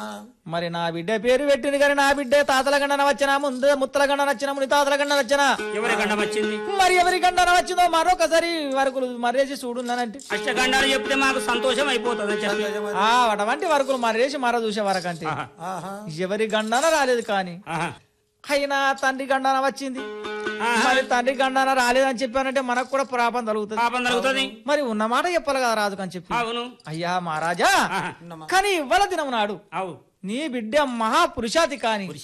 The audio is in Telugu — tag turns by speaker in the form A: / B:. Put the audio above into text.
A: మరి నా బిడ్డ పేరు పెట్టింది కానీ నా బిడ్డ తాతల గండన వచ్చినా ముందు ముత్తల గండన వచ్చినా ముని తాతల గండన వచ్చినా
B: ఎవరి గండం వచ్చింది
A: మరి ఎవరి గండన వచ్చిందో మరొకసారి వరకులు మర్రేసి చూడుందనంటే
B: అష్టగండాలు చెప్తే మాకు సంతోషం అయిపోతుంది చెప్పి
A: అటువంటి వరకులు మర్రేసి మర చూసే వరకంటే ఎవరి గండన రాలేదు కానీ అయినా తండ్రి గండన వచ్చింది మరి తండ్రి గండన రాలేదని చెప్పానంటే మనకు కూడా పాపం తరుగుతుంది మరి ఉన్న మాట చెప్పాలి కదా రాజు అని చెప్పి
B: అవును
A: అయ్యా మహారాజా కానీ ఇవ్వాల దినం నాడు నీ బిడ్డ మహాపురుషాతి కాని